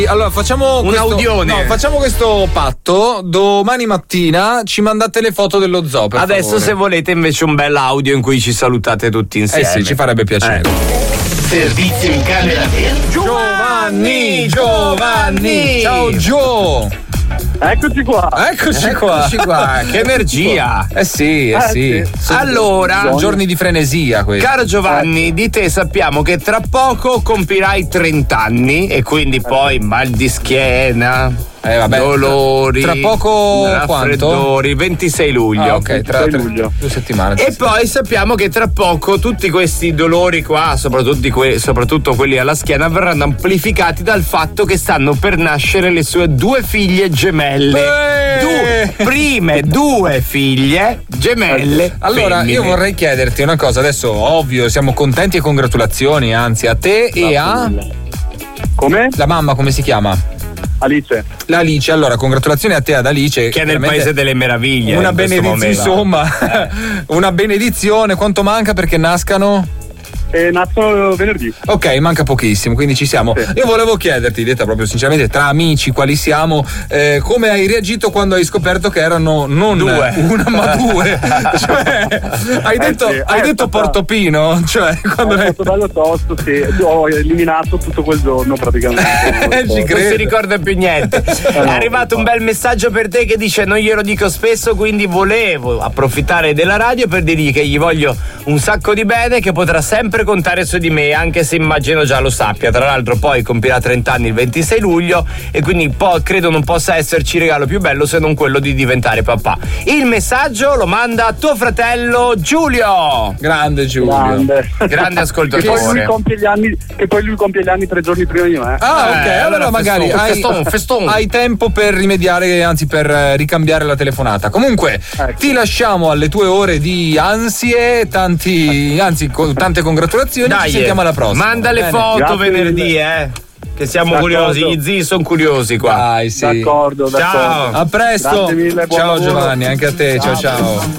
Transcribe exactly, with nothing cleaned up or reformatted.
Allora facciamo un questo, audione. No, facciamo questo patto. Domani mattina ci mandate le foto dello zoo, per Adesso favore. se volete invece un bel audio in cui ci salutate tutti insieme. Eh sì, ci farebbe piacere. Eh. Servizio in camera per Giovanni, Giovanni. Ciao Gio. Eccoci qua. Eccoci qua. Eccoci qua. Che energia. Eh sì, eh, Eh sì. sì. Sono Allora, giorni di frenesia questi. caro Giovanni, di te sappiamo che tra poco compirai trenta anni e quindi poi mal di schiena, Eh, vabbè, dolori, tra poco raffreddori, ventisei luglio. Ah, ok, tra tre, luglio. due settimane. E poi sappiamo che tra poco tutti questi dolori qua, soprattutto, que- soprattutto quelli alla schiena, verranno amplificati dal fatto che stanno per nascere le sue due figlie gemelle. Eh! Due, prime due figlie gemelle. Allora, femmine. io vorrei chiederti una cosa, adesso ovvio, siamo contenti e congratulazioni, anzi a te e a Come? la mamma, come si chiama? Alice. La Alice. Allora, congratulazioni a te ad Alice. Che è nel chiaramente paese delle meraviglie. Una in questo benedizione, momento. insomma, una benedizione. Quanto manca perché nascano? E nascono venerdì. Ok, manca pochissimo, quindi ci siamo. Sì. Io volevo chiederti, detta proprio sinceramente, tra amici quali siamo, eh, come hai reagito quando hai scoperto che erano non Due. una ma due? Cioè, hai detto, sì, hai eh, detto è stata- Portofino? Cioè, quando È l'hai... stato bello tosto, sì. Ho eliminato tutto quel giorno praticamente. Eh, ci Non credo. si ricorda più niente. È arrivato un bel messaggio per te che dice: non glielo dico spesso, quindi volevo approfittare della radio per dirgli che gli voglio un sacco di bene, che potrà sempre contare su di me, anche se immagino già lo sappia. Tra l'altro poi compirà trenta anni il ventisei luglio e quindi po- credo non possa esserci regalo più bello se non quello di diventare papà. Il messaggio lo manda tuo fratello Giulio. Grande Giulio. Grande. Grande Che poi, lui ascoltatore. compie gli anni, che poi lui compie gli anni tre giorni prima di me. Ah, ok, Eh, allora, allora magari feston, hai, feston, feston. hai tempo per rimediare, anzi per eh, ricambiare la telefonata. Comunque, Ecco. ti lasciamo alle tue ore di ansie, tanti, anzi, co- tante congratulazioni. Dai, ci sentiamo alla prossima. manda le Bene. foto Grazie venerdì, mille. eh. Che siamo D'accordo. curiosi, gli zii sono curiosi qua. Dai, sì. D'accordo, d'accordo. Ciao. A presto. Grazie mille, buon Ciao lavoro. Giovanni, anche a te. ciao. ciao. Ciao.